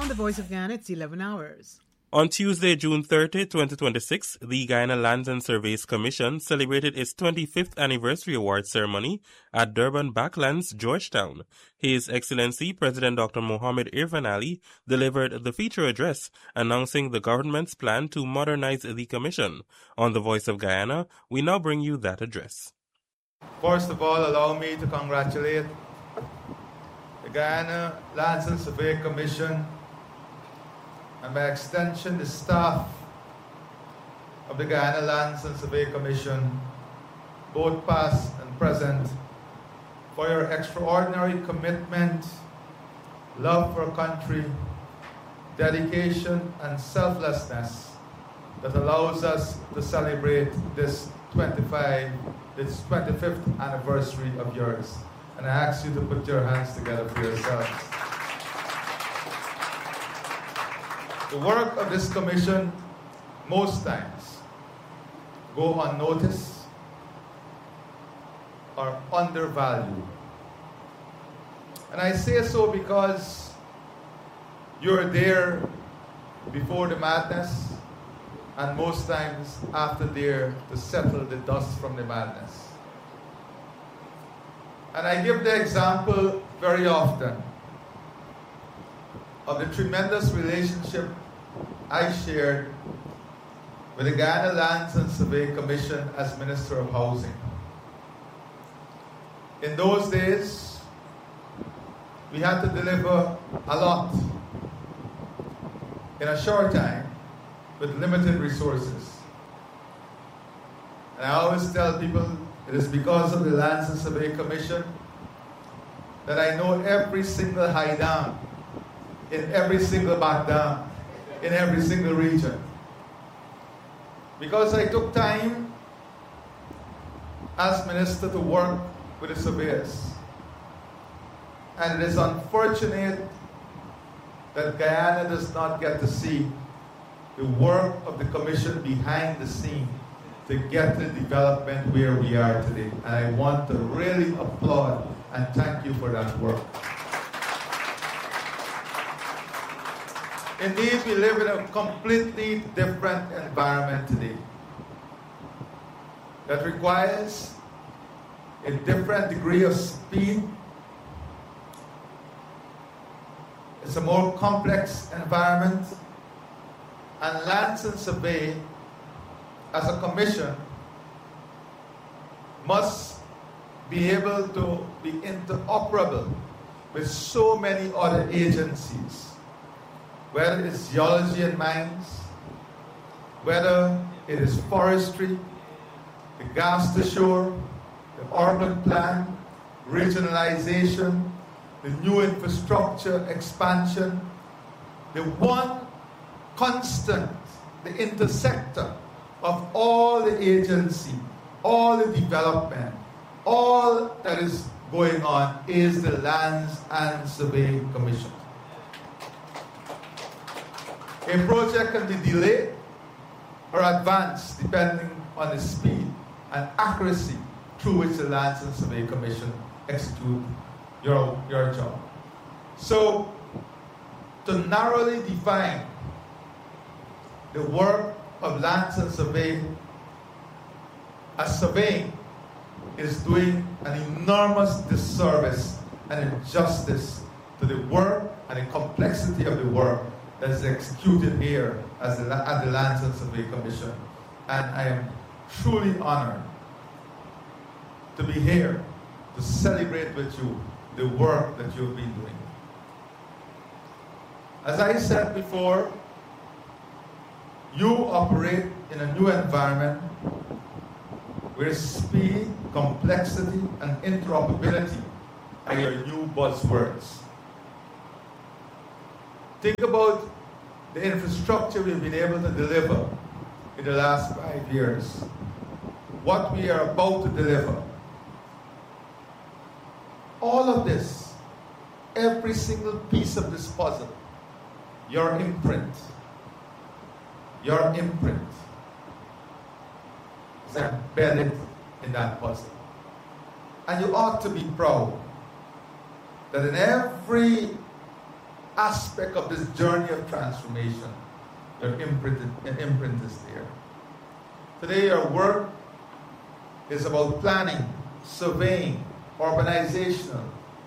On the Voice of Guyana, it's 11 hours. On Tuesday, June 30, 2026, the Guyana Lands and Surveys Commission celebrated its 25th anniversary award ceremony at Durban Backlands, Georgetown. His Excellency President Dr. Mohamed Irfan Ali delivered the feature address announcing the government's plan to modernize the commission. On the Voice of Guyana, we now bring you that address. First of all, allow me to congratulate the Guyana Lands and Survey Commission and by extension the staff of the Guyana Lands and Survey Commission, both past and present, for your extraordinary commitment, love for country, dedication and selflessness that allows us to celebrate this 25th anniversary of yours. And I ask you to put your hands together for yourselves. The work of this commission most times go unnoticed or undervalued. And I say so because you're there before the madness and most times after there to settle the dust from the madness. And I give the example very often of the tremendous relationship I shared with the Guyana Lands and Survey Commission as Minister of Housing. In those days, we had to deliver a lot in a short time with limited resources. And I always tell people it is because of the Lands and Survey Commission that I know every single high dam, in every single back dam, in every single region. Because I took time as minister to work with the surveyors. And it is unfortunate that Guyana does not get to see the work of the commission behind the scene to get the development where we are today. And I want to really applaud and thank you for that work. Indeed, we live in a completely different environment today that requires a different degree of speed. It's a more complex environment, and Lands and Survey as a commission must be able to be interoperable with so many other agencies, whether it's geology and mines, whether it is forestry, the gas to shore, the urban plan, regionalization, the new infrastructure expansion, the one constant, the intersector of all the agency, all the development, all that is going on is the Lands and Survey Commission. A project can be delayed or advanced depending on the speed and accuracy through which the Lands and Survey Commission execute your job. So, to narrowly define the work of Lands and Survey, as surveying is doing an enormous disservice and injustice to the work and the complexity of the work that is executed here at the Lands and Survey Commission. And I am truly honored to be here to celebrate with you the work that you've been doing. As I said before, you operate in a new environment where speed, complexity, and interoperability are your new buzzwords. Think about the infrastructure we've been able to deliver in the last 5 years. What we are about to deliver. All of this, every single piece of this puzzle, your imprint is embedded in that puzzle. And you ought to be proud that in every aspect of this journey of transformation, your imprint is there. Today, your work is about planning, surveying, urbanization,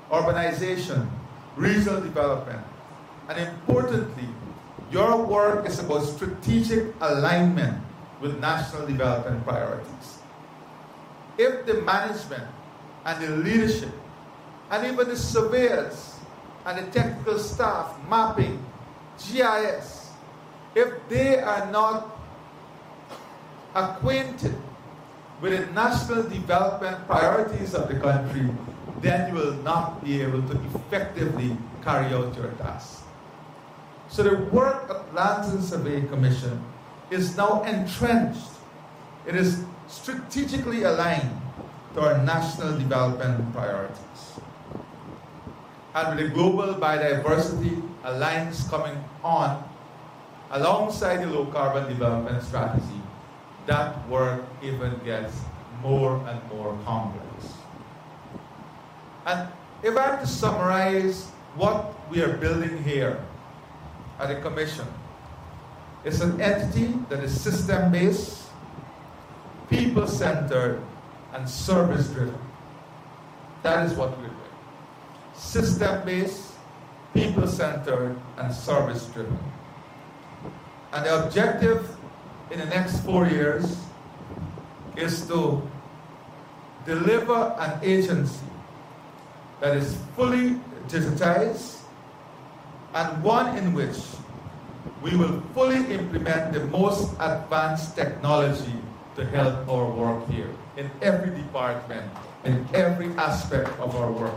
regional development, and importantly, your work is about strategic alignment with national development priorities. If the management and the leadership, and even the surveyors and the technical staff, mapping, GIS, if they are not acquainted with the national development priorities of the country, then you will not be able to effectively carry out your task. So the work of Lands and Survey Commission is now entrenched. It is strategically aligned to our national development priorities. And with the Global Biodiversity Alliance coming on, alongside the Low Carbon Development Strategy, that work even gets more and more complex. And if I have to summarize what we are building here at the Commission, it's an entity that is system-based, people-centered, and service-driven. That is what we're doing. System-based, people-centered, and service-driven. And the objective in the next 4 years is to deliver an agency that is fully digitized and one in which we will fully implement the most advanced technology to help our work here in every department, in every aspect of our work.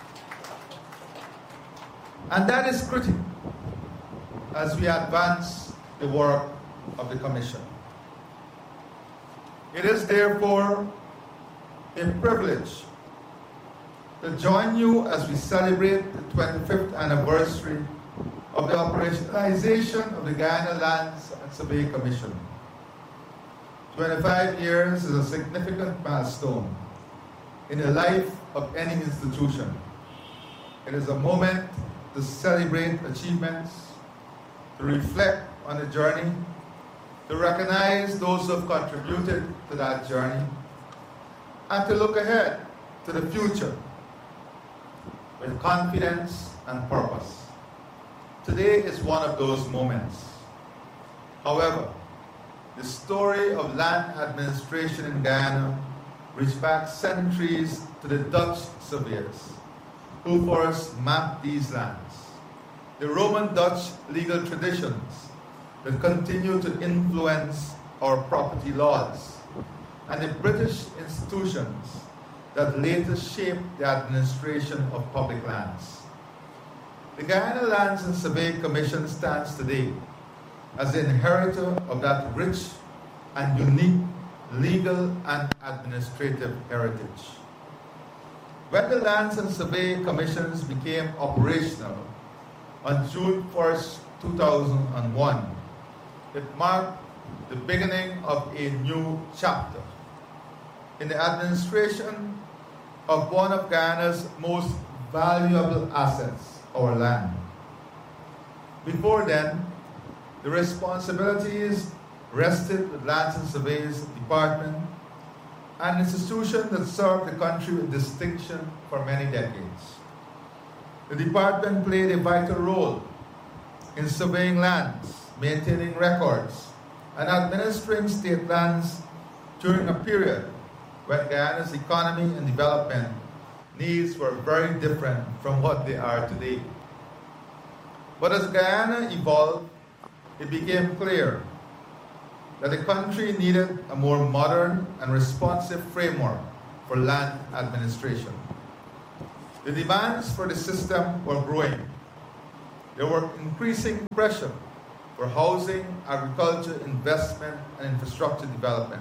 And that is critical as we advance the work of the Commission. It is therefore a privilege to join you as we celebrate the 25th anniversary of the operationalization of the Guyana Lands and Survey Commission. 25 years is a significant milestone in the life of any institution. It is a moment to celebrate achievements, to reflect on the journey, to recognize those who have contributed to that journey, and to look ahead to the future with confidence and purpose. Today is one of those moments. However, the story of land administration in Guyana reaches back centuries to the Dutch surveyors who first mapped these lands. The Roman-Dutch legal traditions that continue to influence our property laws, and the British institutions that later shaped the administration of public lands. The Guyana Lands and Survey Commission stands today as the inheritor of that rich and unique legal and administrative heritage. When the Lands and Survey Commissions became operational on June 1st, 2001, it marked the beginning of a new chapter in the administration of one of Guyana's most valuable assets, our land. Before then, the responsibilities rested with Lands and Surveys Department, an institution that served the country with distinction for many decades. The department played a vital role in surveying lands, maintaining records, and administering state lands during a period when Guyana's economy and development needs were very different from what they are today. But as Guyana evolved, it became clear that the country needed a more modern and responsive framework for land administration. The demands for the system were growing. There were increasing pressure for housing, agriculture, investment, and infrastructure development.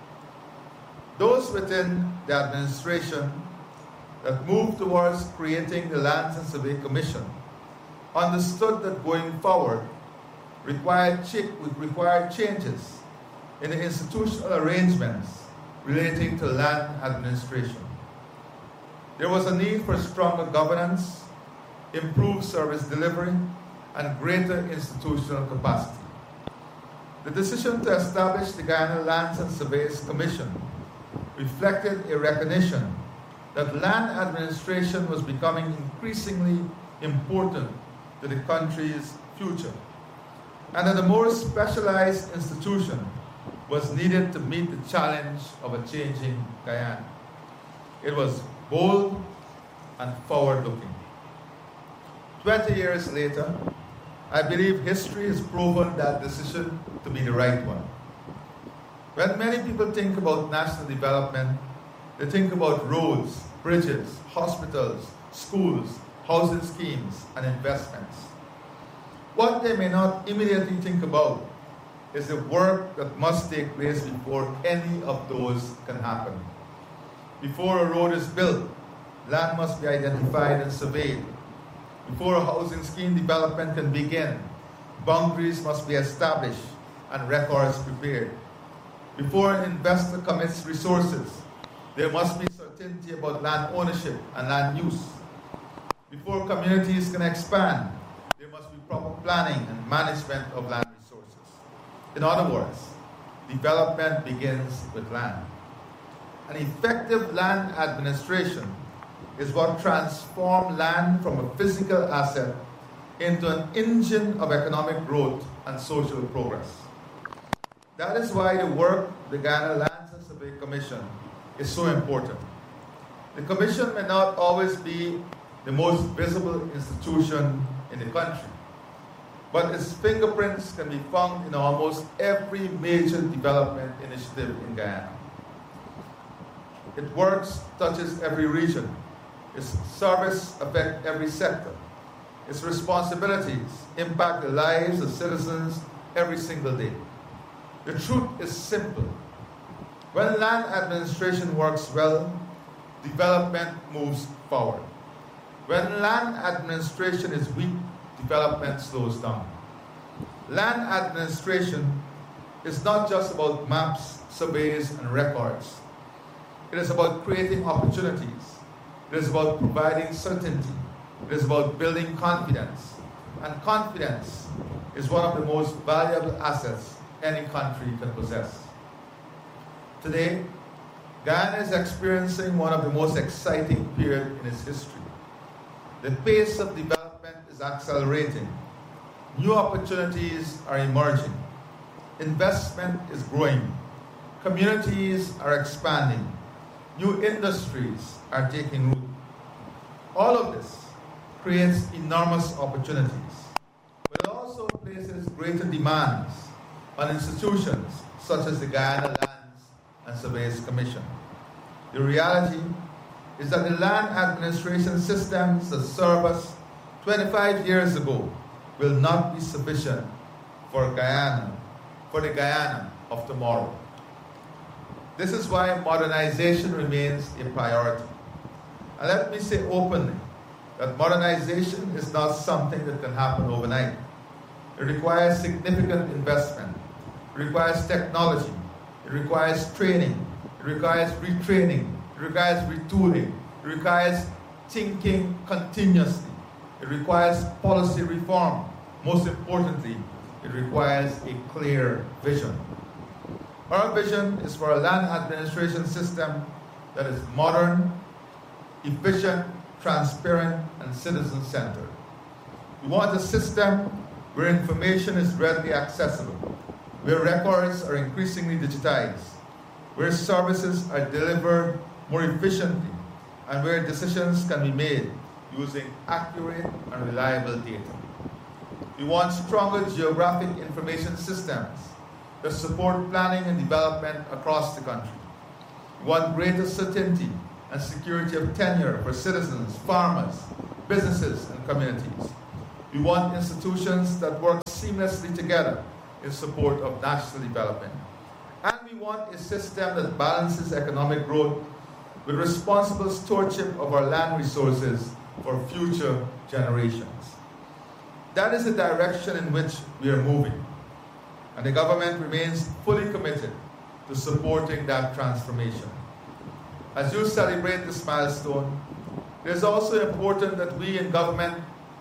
Those within the administration that moved towards creating the Lands and Survey Commission understood that going forward required changes in the institutional arrangements relating to land administration. There was a need for stronger governance, improved service delivery, and greater institutional capacity. The decision to establish the Guyana Lands and Surveys Commission reflected a recognition that land administration was becoming increasingly important to the country's future, and that a more specialized institution was needed to meet the challenge of a changing Guyana. It was bold and forward-looking. 20 years later, I believe history has proven that decision to be the right one. When many people think about national development, they think about roads, bridges, hospitals, schools, housing schemes, and investments. What they may not immediately think about is the work that must take place before any of those can happen. Before a road is built, land must be identified and surveyed. Before a housing scheme development can begin, boundaries must be established and records prepared. Before an investor commits resources, there must be certainty about land ownership and land use. Before communities can expand, there must be proper planning and management of land resources. In other words, development begins with land. An effective land administration is what transforms land from a physical asset into an engine of economic growth and social progress. That is why the work of the Guyana Lands and Survey Commission is so important. The Commission may not always be the most visible institution in the country, but its fingerprints can be found in almost every major development initiative in Guyana. Its work touches every region. Its service affects every sector. Its responsibilities impact the lives of citizens every single day. The truth is simple. When land administration works well, development moves forward. When land administration is weak, development slows down. Land administration is not just about maps, surveys, and records. It is about creating opportunities. It is about providing certainty. It is about building confidence. And confidence is one of the most valuable assets any country can possess. Today, Guyana is experiencing one of the most exciting periods in its history. The pace of development is accelerating. New opportunities are emerging. Investment is growing. Communities are expanding. New industries are taking root. All of this creates enormous opportunities, but it also places greater demands on institutions such as the Guyana Lands and Surveys Commission. The reality is that the land administration systems that served us 25 years ago will not be sufficient for the Guyana of tomorrow. This is why modernization remains a priority. And let me say openly that modernization is not something that can happen overnight. It requires significant investment. It requires technology. It requires training. It requires retraining. It requires retooling. It requires thinking continuously. It requires policy reform. Most importantly, it requires a clear vision. Our vision is for a land administration system that is modern, efficient, transparent, and citizen-centered. We want a system where information is readily accessible, where records are increasingly digitized, where services are delivered more efficiently, and where decisions can be made using accurate and reliable data. We want stronger geographic information systems that support planning and development across the country. We want greater certainty and security of tenure for citizens, farmers, businesses, and communities. We want institutions that work seamlessly together in support of national development. And we want a system that balances economic growth with responsible stewardship of our land resources for future generations. That is the direction in which we are moving. And the government remains fully committed to supporting that transformation. As you celebrate this milestone, it is also important that we in government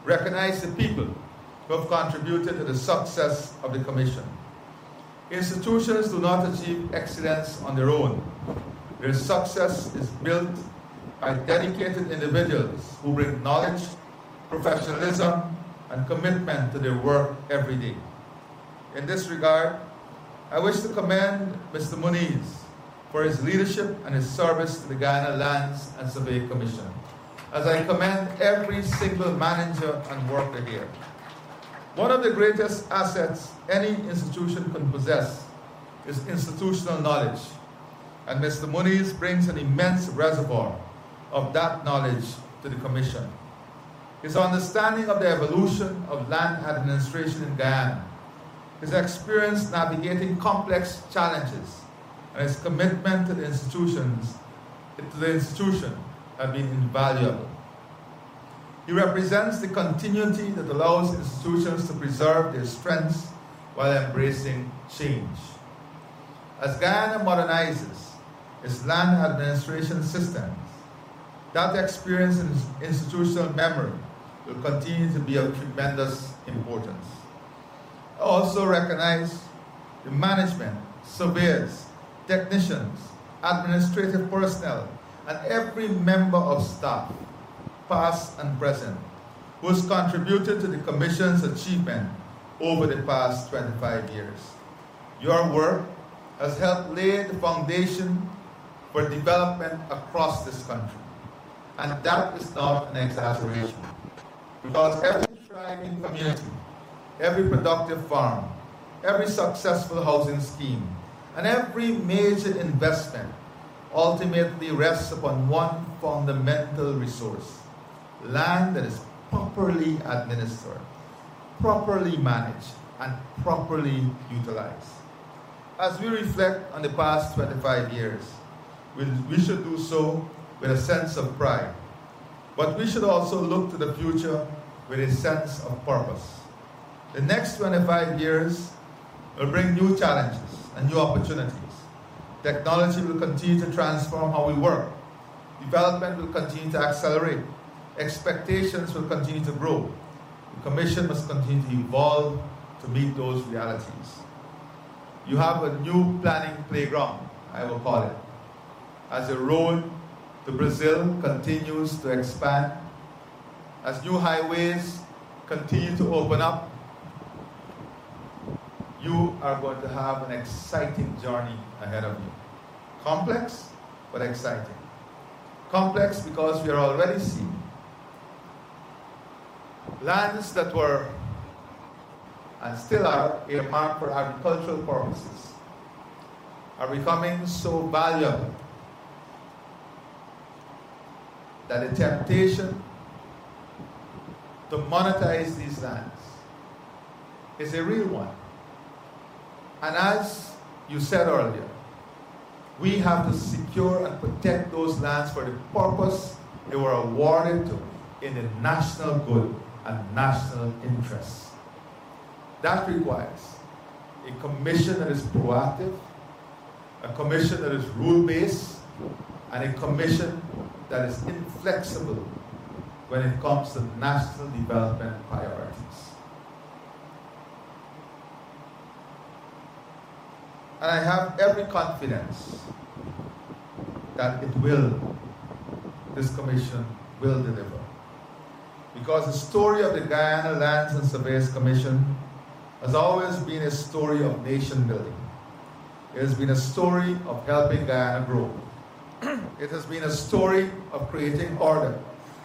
recognize the people who have contributed to the success of the Commission. Institutions do not achieve excellence on their own. Their success is built by dedicated individuals who bring knowledge, professionalism, and commitment to their work every day. In this regard, I wish to commend Mr. Muniz for his leadership and his service to the Guyana Lands and Survey Commission, as I commend every single manager and worker here. One of the greatest assets any institution can possess is institutional knowledge, and Mr. Muniz brings an immense reservoir of that knowledge to the Commission. His understanding of the evolution of land administration in Guyana, his experience navigating complex challenges, and his commitment to the institution have been invaluable. He represents the continuity that allows institutions to preserve their strengths while embracing change. As Guyana modernizes its land administration systems, that experience and institutional memory will continue to be of tremendous importance. I also recognize the management, surveyors, technicians, administrative personnel, and every member of staff, past and present, who has contributed to the Commission's achievement over the past 25 years. Your work has helped lay the foundation for development across this country. And that is not an exaggeration, because every thriving community, every productive farm, every successful housing scheme, and every major investment ultimately rests upon one fundamental resource: land that is properly administered, properly managed, and properly utilized. As we reflect on the past 25 years, we should do so with a sense of pride, but we should also look to the future with a sense of purpose. The next 25 years will bring new challenges and new opportunities. Technology will continue to transform how we work. Development will continue to accelerate. Expectations will continue to grow. The Commission must continue to evolve to meet those realities. You have a new planning playground, I will call it. As the road to Brazil continues to expand, as new highways continue to open up, you are going to have an exciting journey ahead of you. Complex, but exciting. Complex because we are already seeing lands that were and still are earmarked for agricultural purposes are becoming so valuable that the temptation to monetize these lands is a real one. And as you said earlier, we have to secure and protect those lands for the purpose they were awarded to, in the national good and national interest. That requires a commission that is proactive, a commission that is rule-based, and a commission that is inflexible when it comes to national development priorities. And I have every confidence that this commission will deliver. Because the story of the Guyana Lands and Surveys Commission has always been a story of nation building. It has been a story of helping Guyana grow. It has been a story of creating order,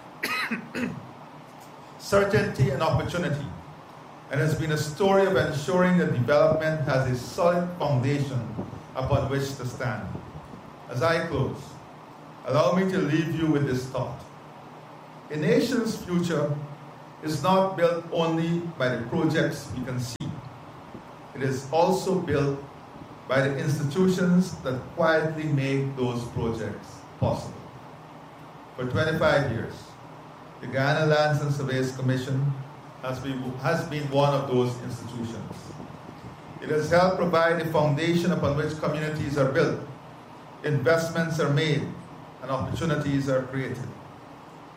certainty, and opportunity. And it has been a story of ensuring that development has a solid foundation upon which to stand. As I close, allow me to leave you with this thought. A nation's future is not built only by the projects we can see. It is also built by the institutions that quietly make those projects possible. For 25 years, the Guyana Lands and Surveys Commission has been one of those institutions. It has helped provide a foundation upon which communities are built, investments are made, and opportunities are created.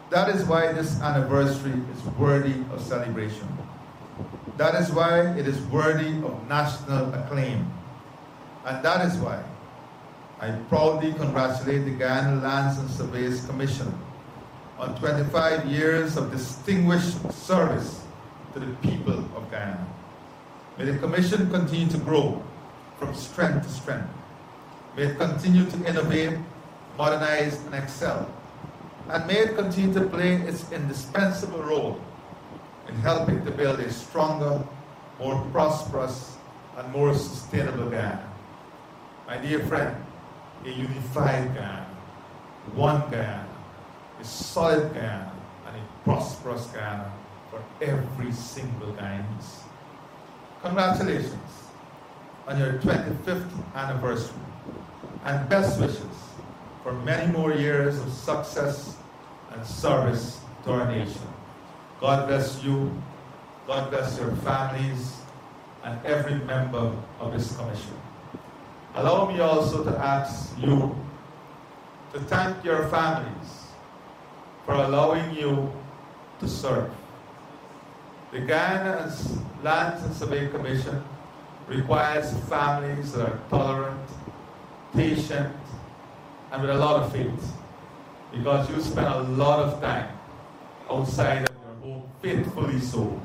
That is why this anniversary is worthy of celebration. That is why it is worthy of national acclaim. And that is why I proudly congratulate the Guyana Lands and Surveys Commission on 25 years of distinguished service to the people of Guyana. May the Commission continue to grow from strength to strength. May it continue to innovate, modernize, and excel. And may it continue to play its indispensable role in helping to build a stronger, more prosperous, and more sustainable Guyana. My dear friend, a unified Guyana, one Guyana, a solid Guyana, and a prosperous Guyana for every single Guyanese. Congratulations on your 25th anniversary, and best wishes for many more years of success and service to our nation. God bless you, God bless your families, and every member of this commission. Allow me also to ask you to thank your families for allowing you to serve. The Guyana Lands and Survey Commission requires families that are tolerant, patient, and with a lot of faith, because you spend a lot of time outside of your home, faithfully so.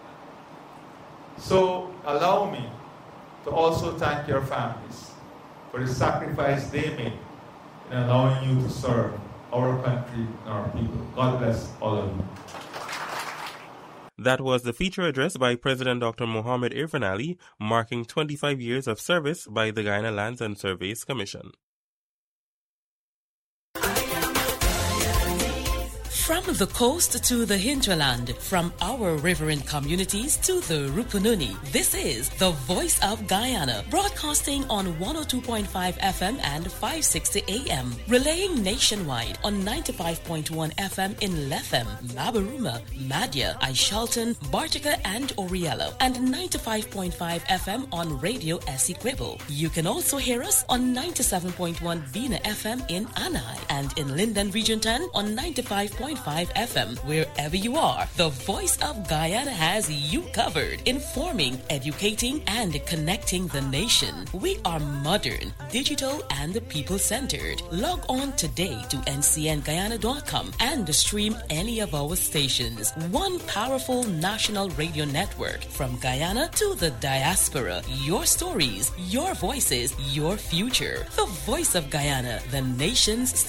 So allow me to also thank your families for the sacrifice they made in allowing you to serve our country and our people. God bless all of you. That was the feature address by President Dr. Mohamed Irfaan Ali, marking 25 years of service by the Guyana Lands and Surveys Commission. From the coast to the hinterland, from our riverine communities to the Rupununi, this is the Voice of Guyana, broadcasting on 102.5 FM and 560 AM, relaying nationwide on 95.1 FM in Lethem, Mabaruma, Madya, Aishalton, Bartica, and Oriello, and 95.5 FM on Radio Essequibo. You can also hear us on 97.1 Vina FM in Anai, and in Linden Region 10 on 95.5 FM. Wherever you are, the Voice of Guyana has you covered, informing, educating, and connecting the nation. We are modern, digital, and people-centered. Log on today to ncnguyana.com and stream any of our stations. One powerful national radio network from Guyana to the diaspora. Your stories, your voices, your future. The Voice of Guyana, the nation's